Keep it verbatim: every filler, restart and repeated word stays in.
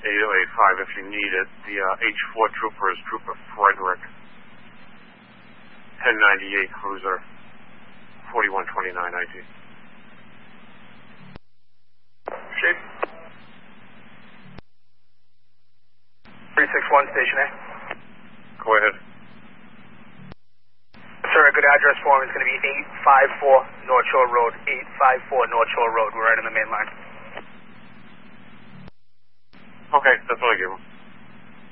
eight oh eight five if you need it. The uh, H four trooper is Trooper Frederick. ten ninety-eight cruiser, forty-one twenty-nine I D. Shape. three six one, Station A. Go ahead. Sir, a good address for him is going to be eight five four North Shore Road. eight five four North Shore Road. We're right on the main line. Okay, that's what I gave him.